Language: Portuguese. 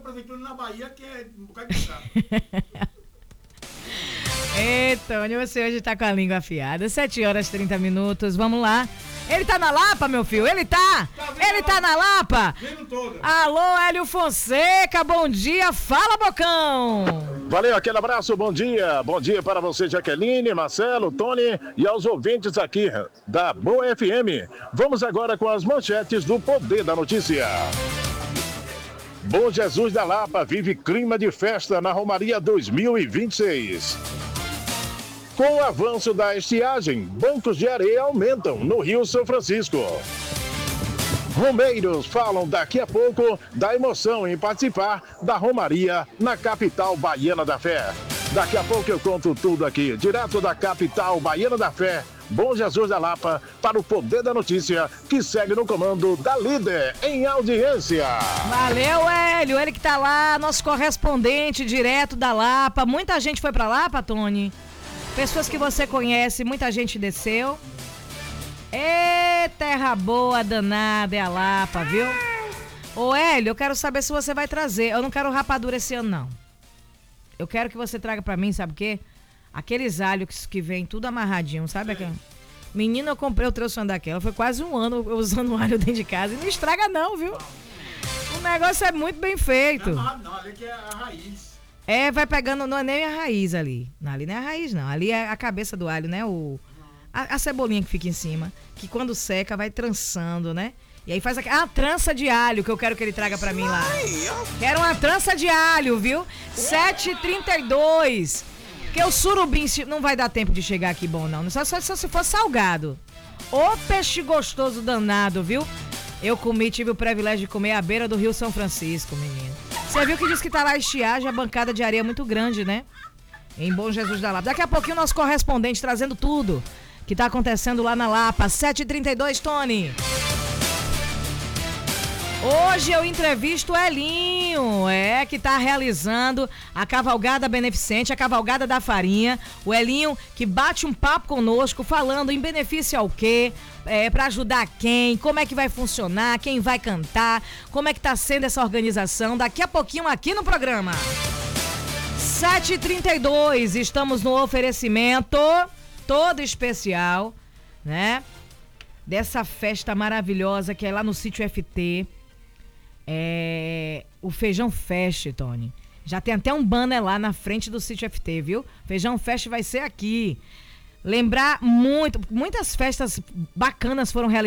prefeitura na Bahia, que é um bocado de chato. Tony, você hoje tá com a língua afiada. 7h30. Vamos lá. Ele tá na Lapa, meu filho? Ele tá? Ele tá na Lapa? Vendo toda. Alô, Hélio Fonseca, bom dia. Fala, Bocão. Valeu, aquele abraço, bom dia. Bom dia para você, Jaqueline, Marcelo, Tony e aos ouvintes aqui da Boa FM. Vamos agora com as manchetes do Poder da Notícia. Bom Jesus da Lapa vive clima de festa na Romaria 2026. Com o avanço da estiagem, bancos de areia aumentam no Rio São Francisco. Romeiros falam daqui a pouco da emoção em participar da Romaria na capital baiana da fé. Daqui a pouco eu conto tudo aqui, direto da capital baiana da fé, Bom Jesus da Lapa, para o Poder da Notícia, que segue no comando da líder em audiência. Valeu, Hélio. Ele que tá lá, nosso correspondente direto da Lapa. Muita gente foi pra Lapa, Tony? Pessoas que você conhece, muita gente desceu. Terra boa, danada, é a Lapa, viu? Ô, Hélio, eu quero saber se você vai trazer. Eu não quero rapadura esse ano, não. Eu quero que você traga pra mim, sabe o quê? Aqueles alhos que vem tudo amarradinho, sabe? Menina, eu comprei, eu trouxe uma daquela. Foi quase um ano usando alho dentro de casa. E não estraga não, viu? O negócio é muito bem feito. Não, ali que é a raiz. Vai pegando, não é nem a raiz ali. Não, ali não é a raiz, não. Ali é a cabeça do alho, né? A cebolinha que fica em cima. Que quando seca vai trançando, né? E aí faz a trança de alho que eu quero que ele traga pra mim lá. Quero uma trança de alho, viu? 7h32. Porque o surubim não vai dar tempo de chegar aqui bom, não. Só se for salgado. Ô peixe gostoso danado, viu? Eu tive o privilégio de comer à beira do Rio São Francisco, menino. Você viu que diz que tá lá a estiagem, a bancada de areia muito grande, né? Em Bom Jesus da Lapa. Daqui a pouquinho o nosso correspondente trazendo tudo que tá acontecendo lá na Lapa. 7h32, Tony. Hoje eu entrevisto o Elinho, que tá realizando a cavalgada beneficente, a cavalgada da farinha. O Elinho que bate um papo conosco falando em benefício ao quê, pra ajudar quem, como é que vai funcionar, quem vai cantar, como é que tá sendo essa organização. Daqui a pouquinho aqui no programa. 7h32, estamos no oferecimento todo especial, né? Dessa festa maravilhosa que é lá no Sítio FT. O Feijão Fest, Tony. Já tem até um banner lá na frente do Sítio FT, viu? Feijão Fest vai ser aqui. Lembrar muitas festas bacanas foram realizadas.